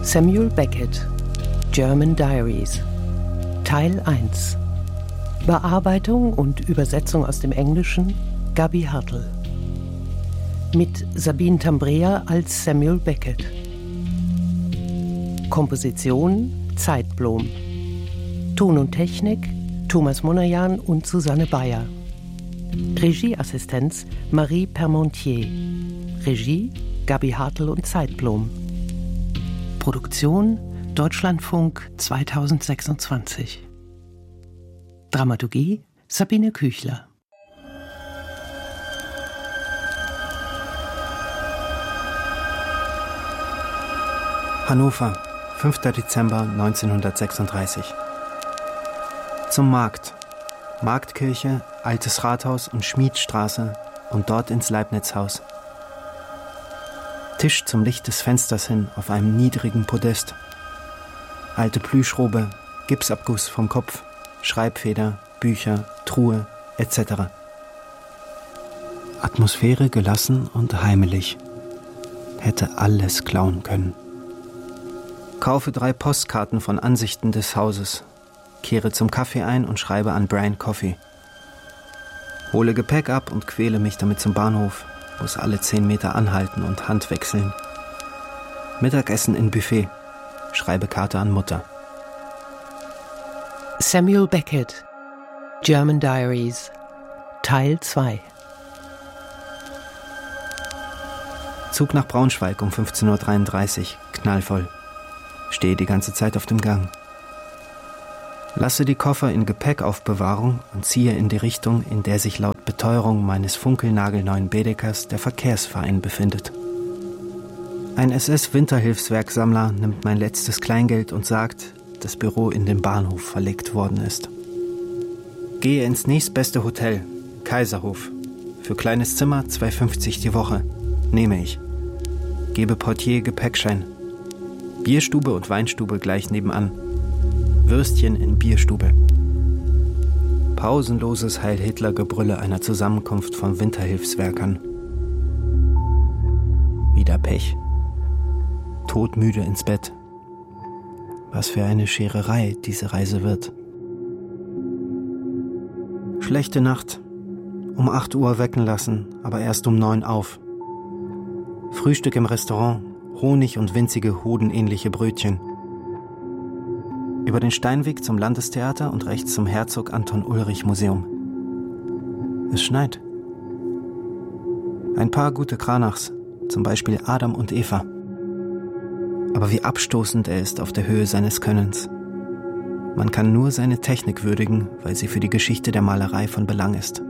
Samuel Beckett, German Diaries, Teil 1. Bearbeitung und Übersetzung aus dem Englischen Gabi Hartl. Mit Sabine Tambrea als Samuel Beckett. Komposition Zeitblom. Ton und Technik Thomas Monajan und Susanne Bayer. Regieassistenz Marie Permontier. Regie Gabi Hartl und Zeitblom. Produktion Deutschlandfunk 2026. Dramaturgie Sabine Küchler. Hannover, 5. Dezember 1936. Zum Markt. Marktkirche, Altes Rathaus und Schmiedstraße und dort ins Leibnizhaus. Tisch zum Licht des Fensters hin auf einem niedrigen Podest. Alte Plüschrobe, Gipsabguss vom Kopf, Schreibfeder, Bücher, Truhe, etc. Atmosphäre gelassen und heimelig. Hätte alles klauen können. Kaufe 3 Postkarten von Ansichten des Hauses. Kehre zum Kaffee ein und schreibe an Brian Coffey. Hole Gepäck ab und quäle mich damit zum Bahnhof, muss alle 10 Meter anhalten und Hand wechseln. Mittagessen in Buffet. Schreibe Karte an Mutter. Samuel Beckett, German Diaries, Teil 2. Zug nach Braunschweig um 15.33 Uhr, knallvoll. Stehe die ganze Zeit auf dem Gang. Lasse die Koffer in Gepäckaufbewahrung und ziehe in die Richtung, in der sich laut Beteuerung meines funkelnagelneuen Bedekers der Verkehrsverein befindet. Ein SS-Winterhilfswerksammler nimmt mein letztes Kleingeld und sagt, das Büro in den Bahnhof verlegt worden ist. Gehe ins nächstbeste Hotel, Kaiserhof. Für kleines Zimmer 2,50 die Woche. Nehme ich. Gebe Portier Gepäckschein. Bierstube und Weinstube gleich nebenan. Würstchen in Bierstube. Pausenloses Heil-Hitler-Gebrülle einer Zusammenkunft von Winterhilfswerkern. Wieder Pech. Todmüde ins Bett. Was für eine Schererei diese Reise wird. Schlechte Nacht. Um 8 Uhr wecken lassen, aber erst um 9 auf. Frühstück im Restaurant, Honig und winzige hodenähnliche Brötchen. Über den Steinweg zum Landestheater und rechts zum Herzog-Anton-Ulrich-Museum. Es schneit. Ein paar gute Kranachs, zum Beispiel Adam und Eva. Aber wie abstoßend er ist auf der Höhe seines Könnens. Man kann nur seine Technik würdigen, weil sie für die Geschichte der Malerei von Belang ist.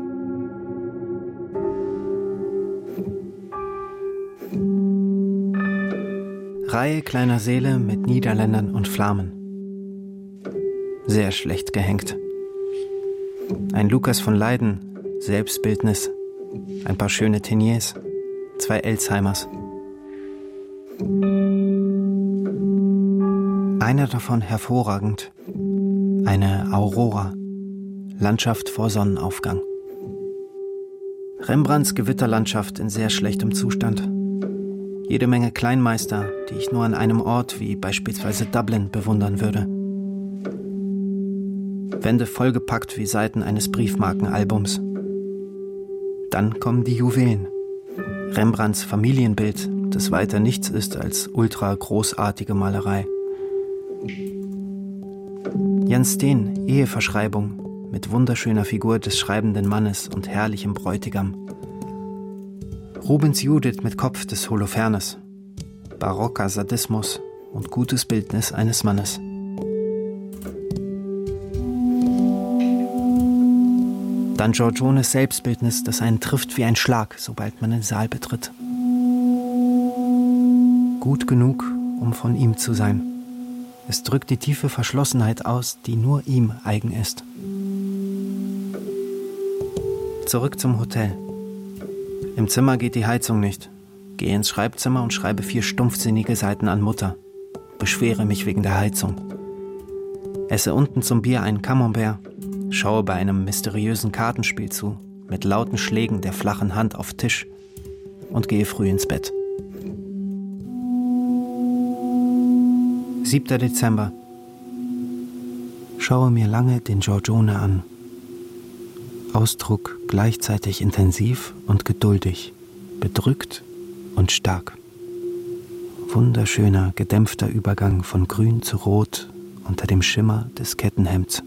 Reihe kleiner Säle mit Niederländern und Flamen. Sehr schlecht gehängt. Ein Lukas von Leyden, Selbstbildnis, ein paar schöne Teniers, 2 Elzheimers. Einer davon hervorragend, eine Aurora, Landschaft vor Sonnenaufgang. Rembrandts Gewitterlandschaft in sehr schlechtem Zustand. Jede Menge Kleinmeister, die ich nur an einem Ort wie beispielsweise Dublin bewundern würde. Wände vollgepackt wie Seiten eines Briefmarkenalbums. Dann kommen die Juwelen. Rembrandts Familienbild, das weiter nichts ist als ultra großartige Malerei. Jan Steen, Eheverschreibung, mit wunderschöner Figur des schreibenden Mannes und herrlichem Bräutigam. Rubens Judith mit Kopf des Holofernes. Barocker Sadismus und gutes Bildnis eines Mannes. Dann Giorgiones Selbstbildnis, das einen trifft wie ein Schlag, sobald man den Saal betritt. Gut genug, um von ihm zu sein. Es drückt die tiefe Verschlossenheit aus, die nur ihm eigen ist. Zurück zum Hotel. Im Zimmer geht die Heizung nicht. Gehe ins Schreibzimmer und schreibe 4 stumpfsinnige Seiten an Mutter. Beschwere mich wegen der Heizung. Esse unten zum Bier einen Camembert. Schaue bei einem mysteriösen Kartenspiel zu, mit lauten Schlägen der flachen Hand auf Tisch und gehe früh ins Bett. 7. Dezember. Schaue mir lange den Giorgione an. Ausdruck gleichzeitig intensiv und geduldig, bedrückt und stark. Wunderschöner, gedämpfter Übergang von Grün zu Rot unter dem Schimmer des Kettenhemds.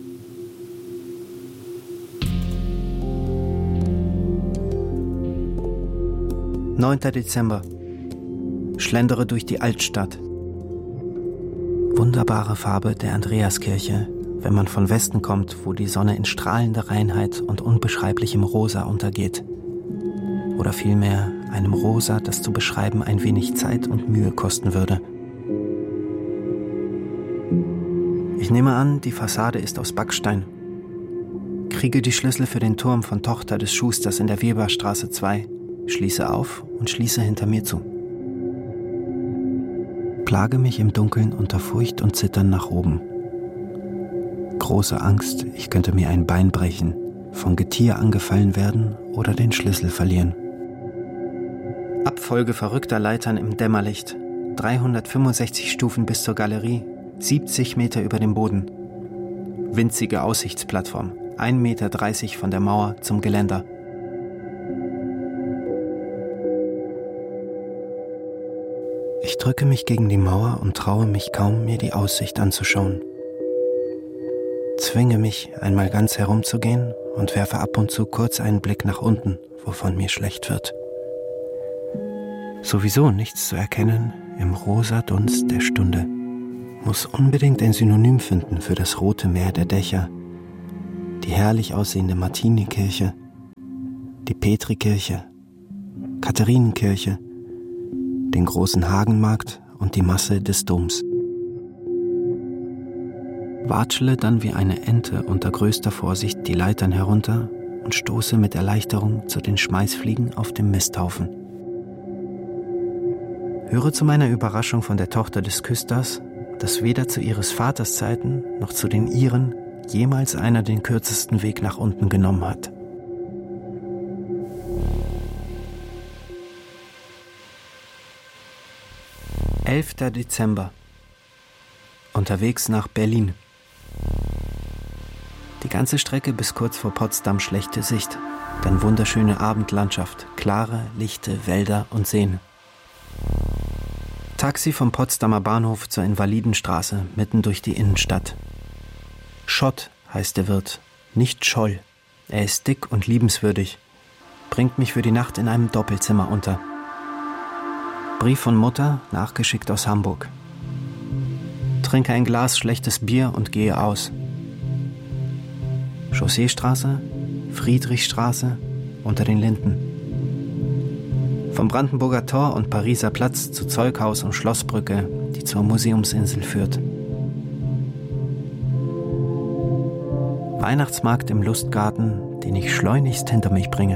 (9. Dezember) Schlendere durch die Altstadt. Wunderbare Farbe der Andreaskirche, wenn man von Westen kommt, wo die Sonne in strahlender Reinheit und unbeschreiblichem Rosa untergeht. Oder vielmehr einem Rosa, das zu beschreiben ein wenig Zeit und Mühe kosten würde. Ich nehme an, die Fassade ist aus Backstein. Kriege die Schlüssel für den Turm von Tochter des Schusters in der Weberstraße 2, schließe auf und schließe hinter mir zu. Plage mich im Dunkeln unter Furcht und Zittern nach oben. Große Angst, ich könnte mir ein Bein brechen, von Getier angefallen werden oder den Schlüssel verlieren. Abfolge verrückter Leitern im Dämmerlicht, 365 Stufen bis zur Galerie, 70 Meter über dem Boden. Winzige Aussichtsplattform, 1,30 Meter von der Mauer zum Geländer. Ich drücke mich gegen die Mauer und traue mich kaum, mir die Aussicht anzuschauen. Zwinge mich, einmal ganz herumzugehen und werfe ab und zu kurz einen Blick nach unten, wovon mir schlecht wird. Sowieso nichts zu erkennen im rosa Dunst der Stunde. Muss unbedingt ein Synonym finden für das rote Meer der Dächer, die herrlich aussehende Martinikirche, die Petrikirche, Katharinenkirche, den großen Hagenmarkt und die Masse des Doms. Watschle dann wie eine Ente unter größter Vorsicht die Leitern herunter und stoße mit Erleichterung zu den Schmeißfliegen auf dem Misthaufen. Höre zu meiner Überraschung von der Tochter des Küsters, dass weder zu ihres Vaters Zeiten noch zu den ihren jemals einer den kürzesten Weg nach unten genommen hat. (11. Dezember) Unterwegs nach Berlin. Die ganze Strecke bis kurz vor Potsdam schlechte Sicht, dann wunderschöne Abendlandschaft, klare, lichte Wälder und Seen. Taxi vom Potsdamer Bahnhof zur Invalidenstraße, mitten durch die Innenstadt. Schott heißt der Wirt, nicht Scholl. Er ist dick und liebenswürdig, bringt mich für die Nacht in einem Doppelzimmer unter. Brief von Mutter, nachgeschickt aus Hamburg. Trinke ein Glas schlechtes Bier und gehe aus. Chausseestraße, Friedrichstraße, unter den Linden. Vom Brandenburger Tor und Pariser Platz zu Zeughaus und Schlossbrücke, die zur Museumsinsel führt. Weihnachtsmarkt im Lustgarten, den ich schleunigst hinter mich bringe.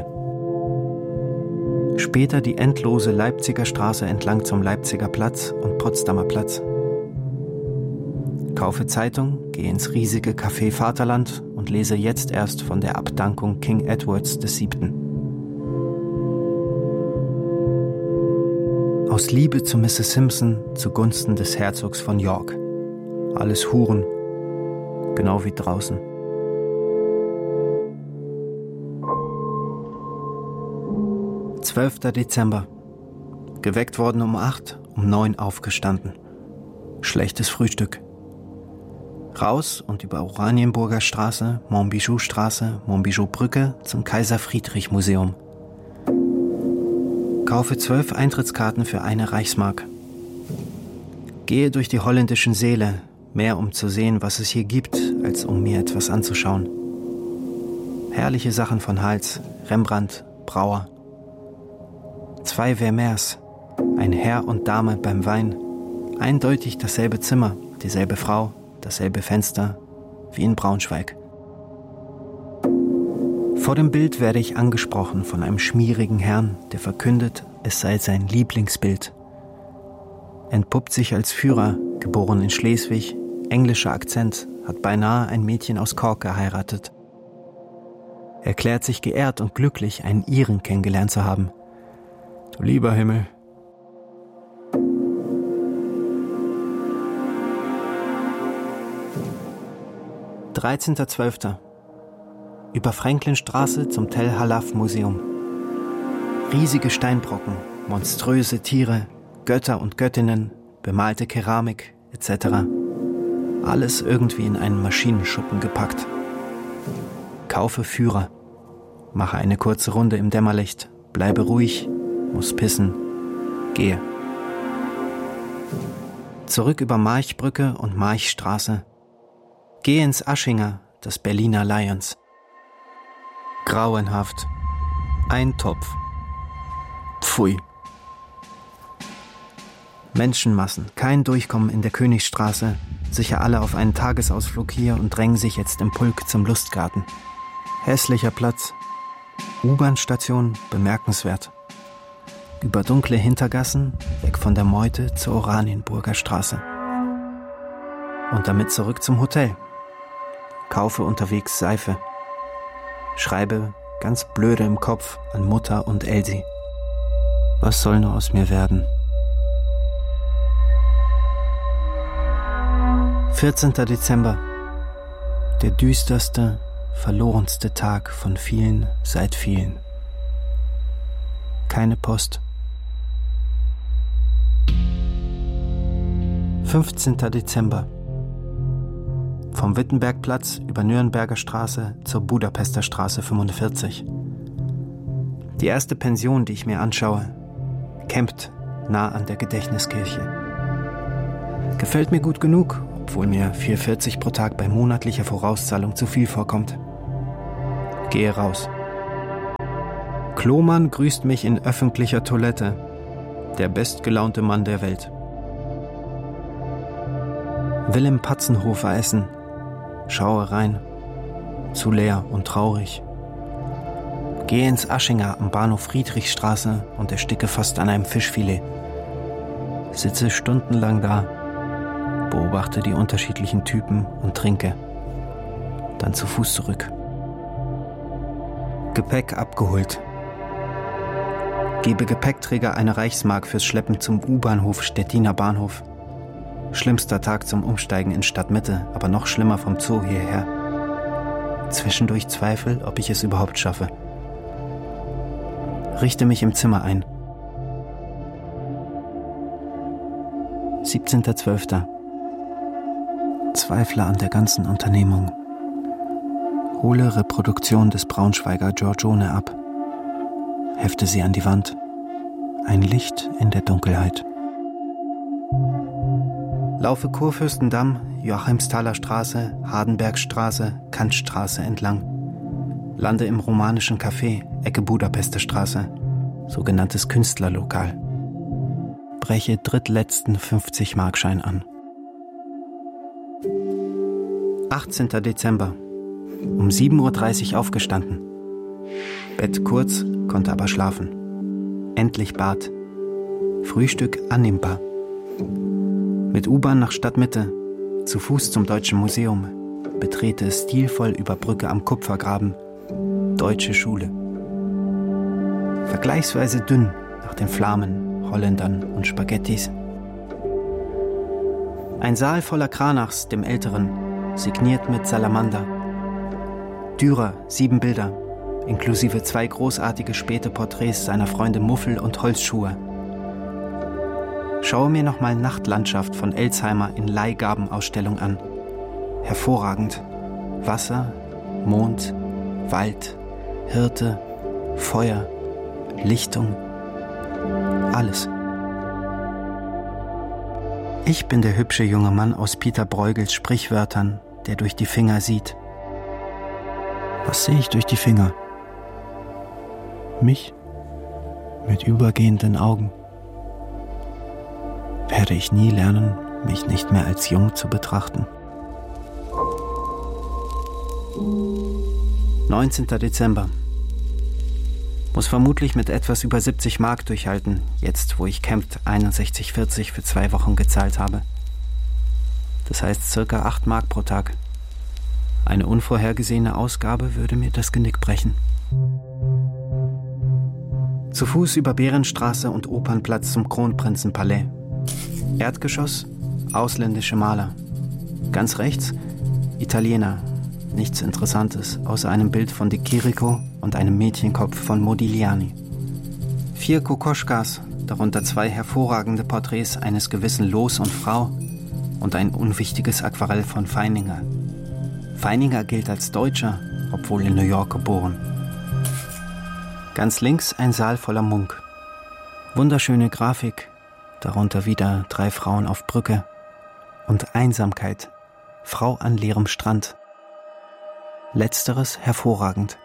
Später die endlose Leipziger Straße entlang zum Leipziger Platz und Potsdamer Platz. Kaufe Zeitung, gehe ins riesige Café Vaterland und lese jetzt erst von der Abdankung King Edwards VII. Aus Liebe zu Mrs. Simpson zugunsten des Herzogs von York. Alles Huren, genau wie draußen. (12. Dezember) Geweckt worden um 8, um 9 aufgestanden. Schlechtes Frühstück. Raus und über Oranienburger Straße, Montbijou Straße, Montbijou Brücke zum Kaiser-Friedrich-Museum. Kaufe 12 Eintrittskarten für 1 Reichsmark. Gehe durch die holländischen Säle, mehr um zu sehen, was es hier gibt, als um mir etwas anzuschauen. Herrliche Sachen von Hals, Rembrandt, Brauer. 2 Vermeers, ein Herr und Dame beim Wein, eindeutig dasselbe Zimmer, dieselbe Frau, dasselbe Fenster, wie in Braunschweig. Vor dem Bild werde ich angesprochen von einem schmierigen Herrn, der verkündet, es sei sein Lieblingsbild. Entpuppt sich als Führer, geboren in Schleswig, englischer Akzent, hat beinahe ein Mädchen aus Cork geheiratet. Erklärt sich geehrt und glücklich, einen Iren kennengelernt zu haben. Du lieber Himmel. 13.12. Über Franklinstraße zum Tel Halaf Museum. Riesige Steinbrocken, monströse Tiere, Götter und Göttinnen, bemalte Keramik etc. Alles irgendwie in einen Maschinenschuppen gepackt. Kaufe Führer. Mache eine kurze Runde im Dämmerlicht. Bleibe ruhig. Muss pissen. Gehe. Zurück über Marchbrücke und Marchstraße. Gehe ins Aschinger, das Berliner Lions. Grauenhaft. Ein Topf. Pfui. Menschenmassen, kein Durchkommen in der Königstraße, sicher alle auf einen Tagesausflug hier und drängen sich jetzt im Pulk zum Lustgarten. Hässlicher Platz. U-Bahn-Station, bemerkenswert. Über dunkle Hintergassen, weg von der Meute zur Oranienburger Straße. Und damit zurück zum Hotel. Kaufe unterwegs Seife. Schreibe, ganz blöde im Kopf, an Mutter und Elsie. Was soll nur aus mir werden? 14. Dezember. Der düsterste, verlorenste Tag von vielen seit vielen. Keine Post. 15. Dezember. Vom Wittenbergplatz über Nürnberger Straße zur Budapester Straße 45. Die erste Pension, die ich mir anschaue, campt nah an der Gedächtniskirche. Gefällt mir gut genug, obwohl mir 4,40 pro Tag bei monatlicher Vorauszahlung zu viel vorkommt. Gehe raus. Klomann grüßt mich in öffentlicher Toilette. Der bestgelaunte Mann der Welt. Will im Patzenhofer essen. Schaue rein. Zu leer und traurig. Gehe ins Aschinger am Bahnhof Friedrichstraße und ersticke fast an einem Fischfilet. Sitze stundenlang da, beobachte die unterschiedlichen Typen und trinke. Dann zu Fuß zurück. Gepäck abgeholt. Gebe Gepäckträger eine Reichsmark fürs Schleppen zum U-Bahnhof Stettiner Bahnhof. Schlimmster Tag zum Umsteigen in Stadtmitte, aber noch schlimmer vom Zoo hierher. Zwischendurch Zweifel, ob ich es überhaupt schaffe. Richte mich im Zimmer ein. 17.12. Zweifle an der ganzen Unternehmung. Hole Reproduktion des Braunschweiger Giorgione ab. Hefte sie an die Wand. Ein Licht in der Dunkelheit. Laufe Kurfürstendamm, Joachimsthaler Straße, Hardenbergstraße, Kantstraße entlang. Lande im romanischen Café, Ecke Budapester Straße, sogenanntes Künstlerlokal. Breche drittletzten 50-Markschein an. 18. Dezember. Um 7.30 Uhr aufgestanden. Bett kurz, konnte aber schlafen. Endlich Bad. Frühstück annehmbar. Mit U-Bahn nach Stadtmitte, zu Fuß zum Deutschen Museum, betrete stilvoll über Brücke am Kupfergraben. Deutsche Schule. Vergleichsweise dünn nach den Flamen, Holländern und Spaghettis. Ein Saal voller Cranachs, dem Älteren, signiert mit Salamander. Dürer, 7 Bilder, inklusive 2 großartige späte Porträts seiner Freunde Muffel und Holzschuhe. Schaue mir nochmal Nachtlandschaft von Elsheimer in Leihgabenausstellung an. Hervorragend. Wasser, Mond, Wald, Hirte, Feuer, Lichtung, alles. Ich bin der hübsche junge Mann aus Peter Bruegels Sprichwörtern, der durch die Finger sieht. Was sehe ich durch die Finger? Mich mit übergehenden Augen. Werde ich nie lernen, mich nicht mehr als jung zu betrachten. 19. Dezember. Muss vermutlich mit etwas über 70 Mark durchhalten, jetzt wo ich Campt 61,40 für 2 Wochen gezahlt habe. Das heißt circa 8 Mark pro Tag. Eine unvorhergesehene Ausgabe würde mir das Genick brechen. Zu Fuß über Behrenstraße und Opernplatz zum Kronprinzenpalais. Erdgeschoss, ausländische Maler. Ganz rechts, Italiener, nichts Interessantes, außer einem Bild von De Chirico und einem Mädchenkopf von Modigliani. 4 Kokoschkas, darunter 2 hervorragende Porträts eines gewissen Los und Frau und ein unwichtiges Aquarell von Feininger. Feininger gilt als Deutscher, obwohl in New York geboren. Ganz links ein Saal voller Munk. Wunderschöne Grafik, darunter wieder 3 Frauen auf Brücke. Und Einsamkeit, Frau an leerem Strand. Letzteres hervorragend.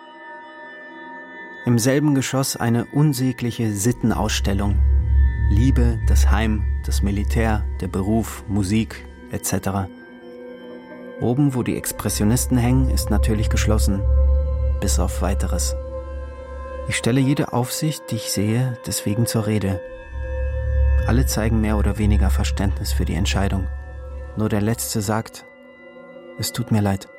Im selben Geschoss eine unsägliche Sittenausstellung. Liebe, das Heim, das Militär, der Beruf, Musik, etc. Oben, wo die Expressionisten hängen, ist natürlich geschlossen, bis auf Weiteres. Ich stelle jede Aufsicht, die ich sehe, deswegen zur Rede. Alle zeigen mehr oder weniger Verständnis für die Entscheidung. Nur der Letzte sagt, es tut mir leid.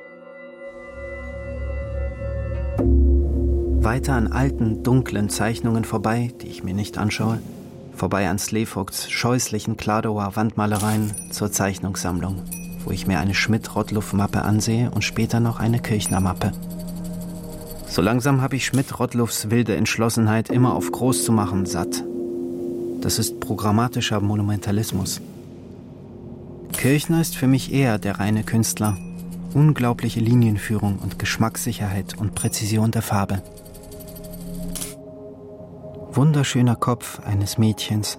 Weiter an alten, dunklen Zeichnungen vorbei, die ich mir nicht anschaue, vorbei an Slevogs scheußlichen Kladower Wandmalereien zur Zeichnungssammlung, wo ich mir eine Schmidt-Rottluff-Mappe ansehe und später noch eine Kirchner-Mappe. So langsam habe ich Schmidt-Rottluffs wilde Entschlossenheit, immer auf groß zu machen, satt. Das ist programmatischer Monumentalismus. Kirchner ist für mich eher der reine Künstler. Unglaubliche Linienführung und Geschmackssicherheit und Präzision der Farbe. Wunderschöner Kopf eines Mädchens.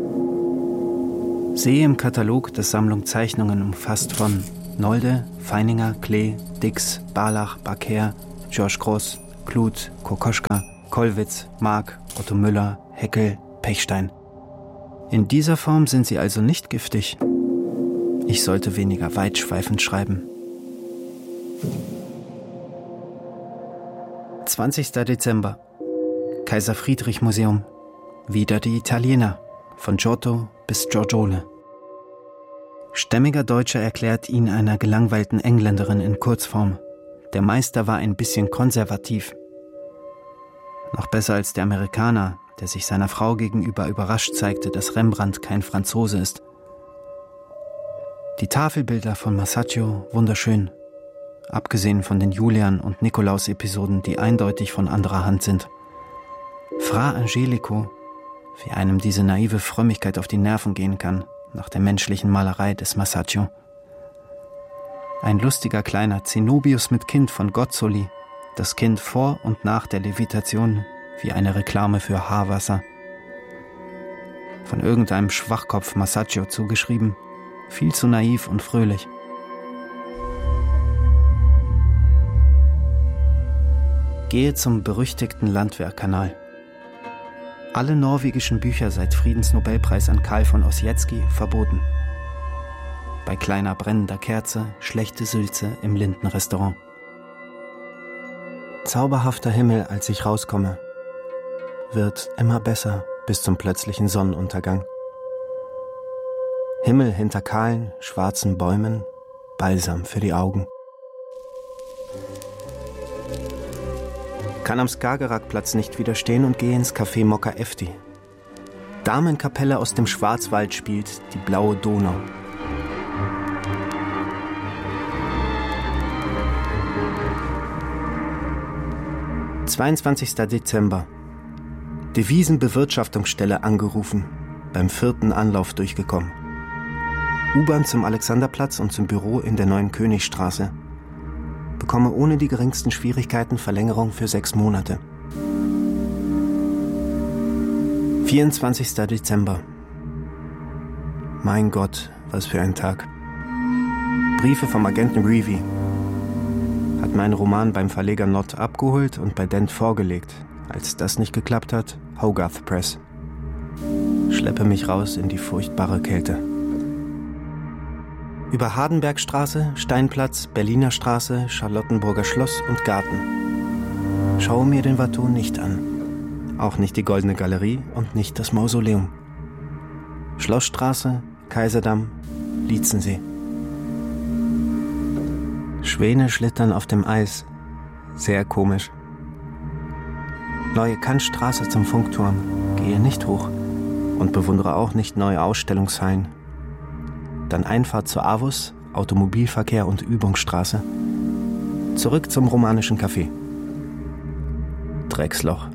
Sehe im Katalog, dass Sammlung Zeichnungen umfasst von Nolde, Feininger, Klee, Dix, Barlach, Barker, George Gross, Kluth, Kokoschka, Kollwitz, Mark, Otto Müller, Heckel, Pechstein. In dieser Form sind sie also nicht giftig. Ich sollte weniger weitschweifend schreiben. 20. Dezember. Kaiser Friedrich Museum. Wieder die Italiener. Von Giotto bis Giorgione. Stämmiger Deutscher erklärt ihn einer gelangweilten Engländerin in Kurzform. Der Meister war ein bisschen konservativ. Noch besser als der Amerikaner, der sich seiner Frau gegenüber überrascht zeigte, dass Rembrandt kein Franzose ist. Die Tafelbilder von Masaccio wunderschön, abgesehen von den Julian- und Nikolaus-Episoden, die eindeutig von anderer Hand sind. Fra Angelico, wie einem diese naive Frömmigkeit auf die Nerven gehen kann, nach der menschlichen Malerei des Masaccio. Ein lustiger kleiner Zenobius mit Kind von Gozzoli, das Kind vor und nach der Levitation, wie eine Reklame für Haarwasser. Von irgendeinem Schwachkopf Masaccio zugeschrieben, viel zu naiv und fröhlich. Gehe zum berüchtigten Landwehrkanal. Alle norwegischen Bücher seit Friedensnobelpreis an Karl von Ossietzky verboten. Bei kleiner brennender Kerze schlechte Sülze im Lindenrestaurant. Zauberhafter Himmel, als ich rauskomme. Wird immer besser bis zum plötzlichen Sonnenuntergang. Himmel hinter kahlen, schwarzen Bäumen, Balsam für die Augen. Kann am Skagerrakplatz nicht widerstehen und gehe ins Café Mokka Efti. Damenkapelle aus dem Schwarzwald spielt die blaue Donau. / 22. Dezember. Devisenbewirtschaftungsstelle angerufen, beim 4. Anlauf durchgekommen. U-Bahn zum Alexanderplatz und zum Büro in der Neuen Königstraße. Bekomme ohne die geringsten Schwierigkeiten Verlängerung für 6 Monate. 24. Dezember. Mein Gott, was für ein Tag. Briefe vom Agenten Reevy. Hat meinen Roman beim Verleger Nott abgeholt und bei Dent vorgelegt. Als das nicht geklappt hat, Hogarth Press. Schleppe mich raus in die furchtbare Kälte. Über Hardenbergstraße, Steinplatz, Berliner Straße, Charlottenburger Schloss und Garten. Schaue mir den Watteau nicht an. Auch nicht die Goldene Galerie und nicht das Mausoleum. Schlossstraße, Kaiserdamm, Lietzensee. Schwäne schlittern auf dem Eis. Sehr komisch. Neue Kantstraße zum Funkturm. Gehe nicht hoch. Und bewundere auch nicht neue Ausstellungshallen. Dann Einfahrt zur Avus, Automobilverkehr und Übungsstraße. Zurück zum romanischen Café. Drecksloch.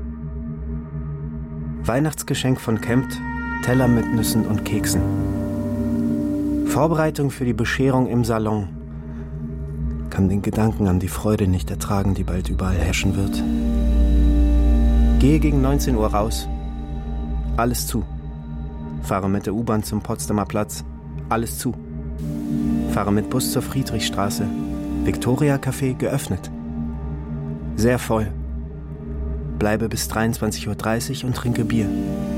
Weihnachtsgeschenk von Kempt, Teller mit Nüssen und Keksen. Vorbereitung für die Bescherung im Salon. Kann den Gedanken an die Freude nicht ertragen, die bald überall herrschen wird. Gehe gegen 19 Uhr raus. Alles zu. Fahre mit der U-Bahn zum Potsdamer Platz. Alles zu. Fahre mit Bus zur Friedrichstraße. Victoria-Café geöffnet. Sehr voll. Bleibe bis 23.30 Uhr und trinke Bier.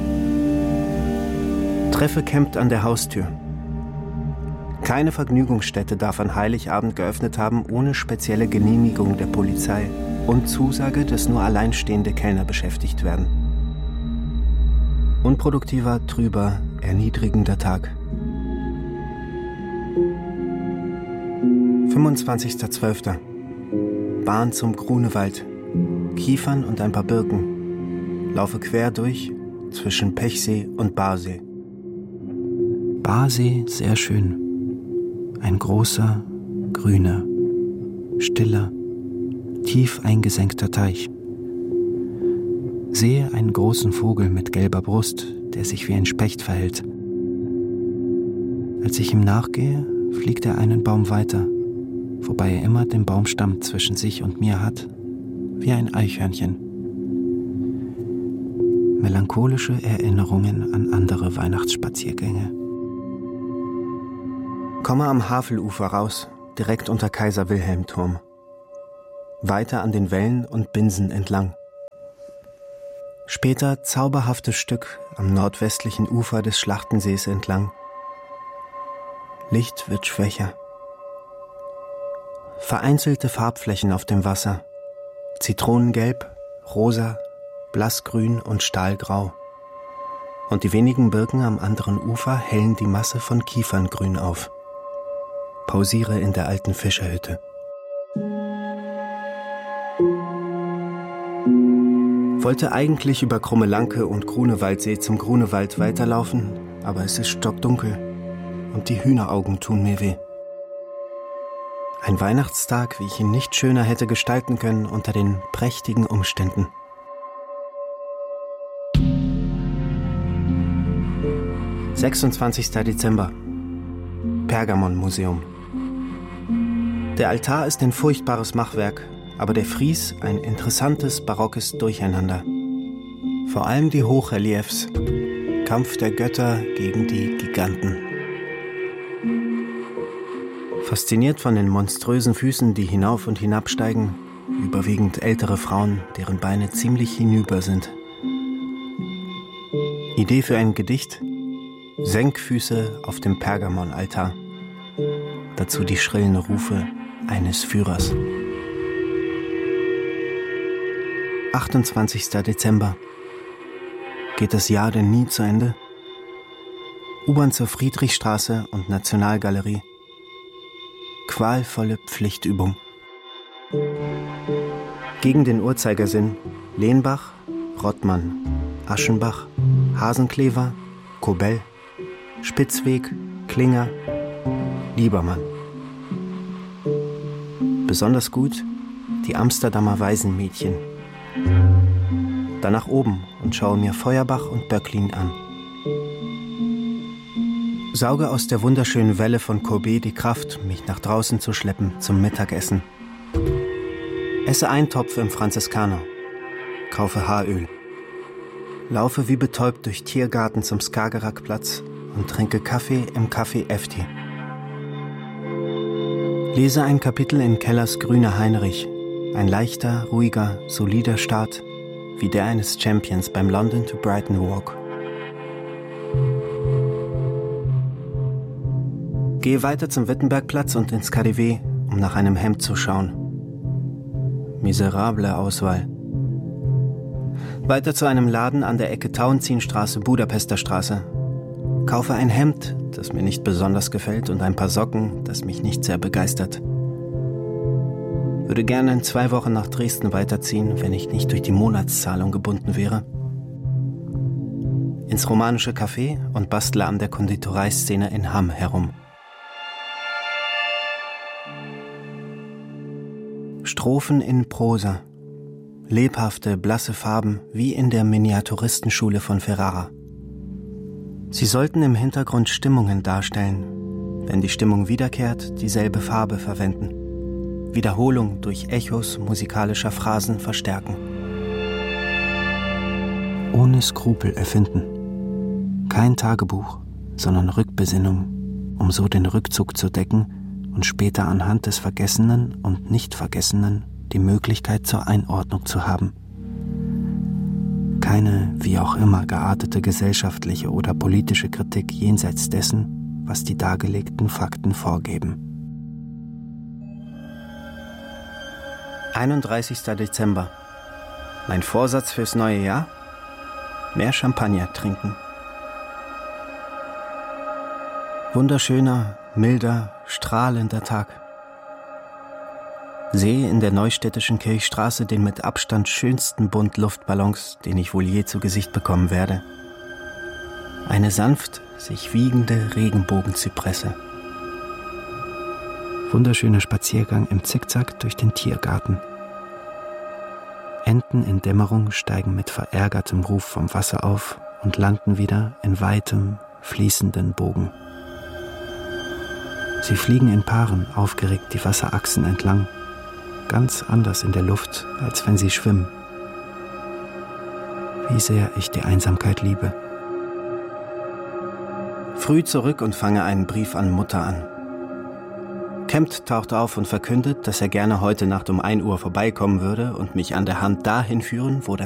Treffe Kempt an der Haustür. Keine Vergnügungsstätte darf an Heiligabend geöffnet haben, ohne spezielle Genehmigung der Polizei und Zusage, dass nur alleinstehende Kellner beschäftigt werden. Unproduktiver, trüber, erniedrigender Tag. 25.12. Bahn zum Grunewald. Kiefern und ein paar Birken. Laufe quer durch zwischen Pechsee und Barsee. Barsee, sehr schön. Ein großer, grüner, stiller, tief eingesenkter Teich. Sehe einen großen Vogel mit gelber Brust, der sich wie ein Specht verhält. Als ich ihm nachgehe, fliegt er einen Baum weiter, wobei er immer den Baumstamm zwischen sich und mir hat, wie ein Eichhörnchen. Melancholische Erinnerungen an andere Weihnachtsspaziergänge. Komme am Havelufer raus, direkt unter Kaiser-Wilhelm-Turm. Weiter an den Wellen und Binsen entlang. Später zauberhaftes Stück am nordwestlichen Ufer des Schlachtensees entlang. Licht wird schwächer. Vereinzelte Farbflächen auf dem Wasser. Zitronengelb, rosa, blassgrün und stahlgrau. Und die wenigen Birken am anderen Ufer hellen die Masse von Kieferngrün auf. Pausiere in der alten Fischerhütte. Wollte eigentlich über Krummelanke und Grunewaldsee zum Grunewald weiterlaufen, aber es ist stockdunkel und die Hühneraugen tun mir weh. Ein Weihnachtstag, wie ich ihn nicht schöner hätte gestalten können unter den prächtigen Umständen. »26. Dezember. Pergamon-Museum. Der Altar ist ein furchtbares Machwerk, aber der Fries ein interessantes, barockes Durcheinander. Vor allem die Hochreliefs. Kampf der Götter gegen die Giganten. Fasziniert von den monströsen Füßen, die hinauf und hinabsteigen, überwiegend ältere Frauen, deren Beine ziemlich hinüber sind. Idee für ein Gedicht? Senkfüße auf dem Pergamon-Altar. Dazu die schrillen Rufe eines Führers. 28. Dezember. Geht das Jahr denn nie zu Ende? U-Bahn zur Friedrichstraße und Nationalgalerie. Qualvolle Pflichtübung. Gegen den Uhrzeigersinn Lehnbach, Rottmann, Aschenbach, Hasenklever, Kobell, Spitzweg, Klinger, Liebermann. Besonders gut die Amsterdamer Waisenmädchen. Dann nach oben und schaue mir Feuerbach und Böcklin an. Sauge aus der wunderschönen Welle von Courbet die Kraft, mich nach draußen zu schleppen zum Mittagessen. Esse Eintopf im Franziskaner. Kaufe Haaröl. Laufe wie betäubt durch Tiergarten zum Skagerrakplatz und trinke Kaffee im Café Efti. Lese ein Kapitel in Kellers Grüner Heinrich. Ein leichter, ruhiger, solider Start, wie der eines Champions beim London to Brighton Walk. Gehe weiter zum Wittenbergplatz und ins KaDeWe, um nach einem Hemd zu schauen. Miserable Auswahl. Weiter zu einem Laden an der Ecke Tauentzienstraße, Budapester Straße. Kaufe ein Hemd, das mir nicht besonders gefällt, und ein paar Socken, das mich nicht sehr begeistert. Würde gerne in 2 Wochen nach Dresden weiterziehen, wenn ich nicht durch die Monatszahlung gebunden wäre. Ins romanische Café und bastle an der Konditoreiszene in Hamm herum. Strophen in Prosa. Lebhafte, blasse Farben wie in der Miniaturistenschule von Ferrara. Sie sollten im Hintergrund Stimmungen darstellen, wenn die Stimmung wiederkehrt, dieselbe Farbe verwenden. Wiederholung durch Echos musikalischer Phrasen verstärken. Ohne Skrupel erfinden. Kein Tagebuch, sondern Rückbesinnung, um so den Rückzug zu decken und später anhand des Vergessenen und Nicht-Vergessenen die Möglichkeit zur Einordnung zu haben. Keine, wie auch immer geartete gesellschaftliche oder politische Kritik jenseits dessen, was die dargelegten Fakten vorgeben. 31. Dezember. Mein Vorsatz fürs neue Jahr? Mehr Champagner trinken. Wunderschöner, milder, strahlender Tag. Sehe in der neustädtischen Kirchstraße den mit Abstand schönsten Bund Luftballons, den ich wohl je zu Gesicht bekommen werde. Eine sanft sich wiegende Regenbogenzypresse. Wunderschöner Spaziergang im Zickzack durch den Tiergarten. Enten in Dämmerung steigen mit verärgertem Ruf vom Wasser auf und landen wieder in weitem, fließenden Bogen. Sie fliegen in Paaren aufgeregt die Wasserachsen entlang, ganz anders in der Luft, als wenn sie schwimmen. Wie sehr ich die Einsamkeit liebe. Früh zurück und fange einen Brief an Mutter an. Kempt taucht auf und verkündet, dass er gerne heute Nacht um 1 Uhr vorbeikommen würde und mich an der Hand dahin führen, wo das